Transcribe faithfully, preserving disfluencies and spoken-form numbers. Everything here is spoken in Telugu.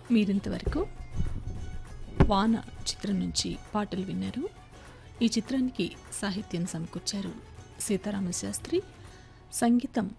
మీరింతవరకు వాన చిత్రం నుంచి పాటలు విన్నారు. ఈ చిత్రానికి సాహిత్యం సమకూర్చారు సీతారామ శాస్త్రి, సంగీతం